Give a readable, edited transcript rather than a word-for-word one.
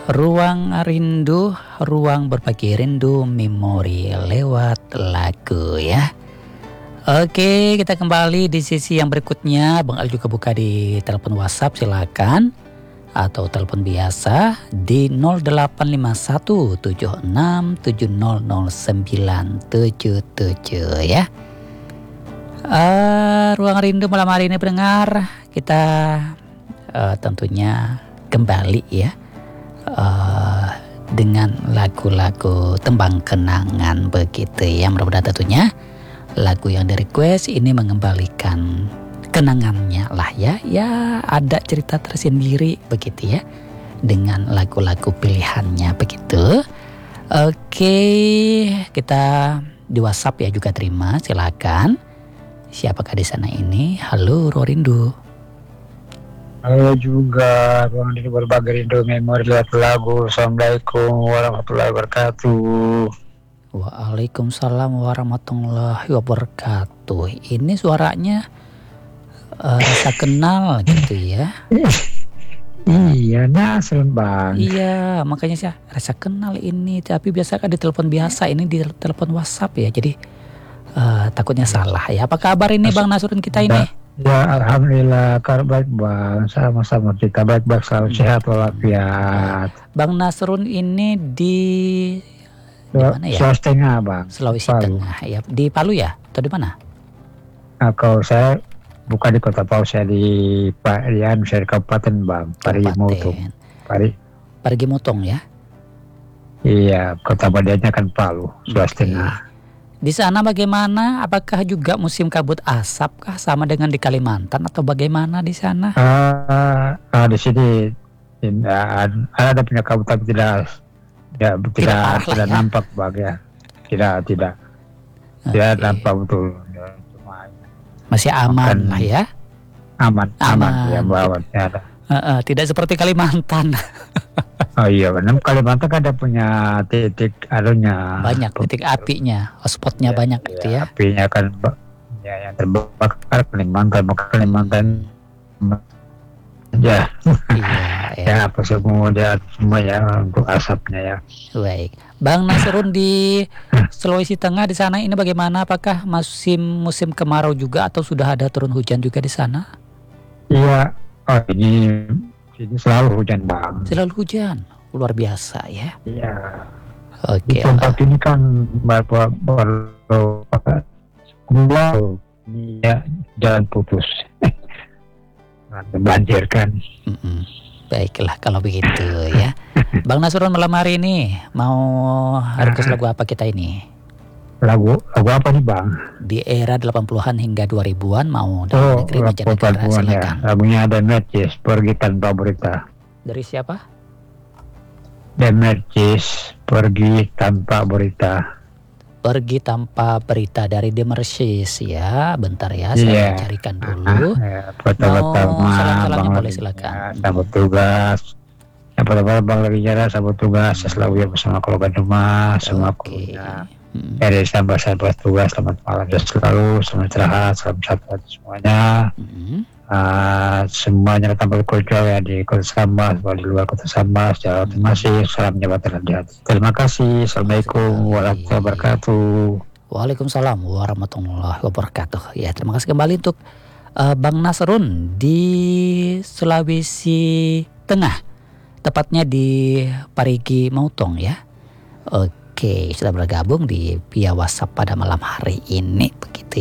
Ruang rindu, ruang berbagi rindu, memori lewat lagu ya. Oke, kita kembali di sisi yang berikutnya. Bang Ali juga buka di telepon WhatsApp, silakan. Atau telepon biasa di 085176700977 ya. Ruang rindu malam hari ini pendengar, kita tentunya kembali ya. Dengan lagu-lagu tembang kenangan begitu ya. Mudah-mudahan tentunya lagu yang di request ini mengembalikan kenangannya lah ya. Ya ada cerita tersendiri begitu ya dengan lagu-lagu pilihannya begitu. Oke, kita di WhatsApp ya juga terima, silakan. Siapakah di sana ini? Halo Rorindu. Halo juga, ruang rindu berbagi rindu memori lewat lagu. Assalamualaikum warahmatullahi wabarakatuh. Waalaikumsalam warahmatullahi wabarakatuh. Ini suaranya rasa kenal gitu ya. Iya, Nasrun Bang. Iya, makanya saya rasa kenal ini. Tapi biasa kan di telepon biasa, ini di telepon WhatsApp ya. Jadi takutnya salah ya. Apa kabar ini Bang Nasrun kita ini? Ya, alhamdulillah kabar baik Bang. Sama-sama kita baik-baik, selalu sehat walafiat. Bang Nasrun ini di mana ya? Sulawesi Tengah Bang. Sulawesi Tengah ya. Di Palu ya? Atau di mana? Nah, kalau saya bukan di Kota Palu, saya di Parian, saya di Kabupaten Bang. Parigi Motong ya? Iya, kota badiannya kan Palu, Sulawesi Tengah. Di sana bagaimana? Apakah juga musim kabut asap kah sama dengan di Kalimantan atau bagaimana di sana? Di sini ada punya kabut tapi tidak nampak Bang ya. Tidak nampak betul. Masih aman lah ya. Aman ya Mbak. Tidak seperti Kalimantan. Oh iya, benar. Kalimantan kan ada punya titik alunya. Banyak titik apinya, spotnya banyak gitu ya. Apinya kan ya yang terbakar Kalimantan. Ya. Ya apa semua ya untuk asapnya ya. Baik. Bang Nasrun di Sulawesi Tengah di sana ini bagaimana? Apakah musim kemarau juga atau sudah ada turun hujan juga di sana? Iya. Oh, ini selalu hujan Bang. Selalu hujan, luar biasa ya. Iya. Oke. Di tempat ini kan baru ya, jalan putus. Banjir kan. Baiklah kalau begitu ya. Bang Nasrun malam hari ini mau request lagu apa kita ini? Lagu apa nih Bang? Di era 80-an hingga 2000-an mau dalam negeri mancanegara silakan. Ya. Lagunya The Mercies, Pergi Tanpa Berita. Dari siapa? The Mercies, Pergi Tanpa Berita. Pergi Tanpa Berita dari The Mercies ya. Bentar ya, saya carikan dulu. Salam-salamnya boleh silakan. Sambut tugas. Yang pertama Bang lagi jalan sambut tugas. Selalu ya bersama keluarga rumah, semua keluarga. Dari sahabat tugas, selamat malam dan selalu selamat istirahat, salam sehat semuanya. Semuanya tanpa kecuali ya di Kota Sambas, di luar Kota Sambas, Jawa masih salam jabatan dan hati. Terima kasih. Assalamualaikum warahmatullahi wabarakatuh. Waalaikumsalam warahmatullahi wabarakatuh. Ya, terima kasih kembali untuk Bang Nasrun di Sulawesi Tengah, tepatnya di Parigi Motong ya. Oke, sudah bergabung di via WhatsApp pada malam hari ini.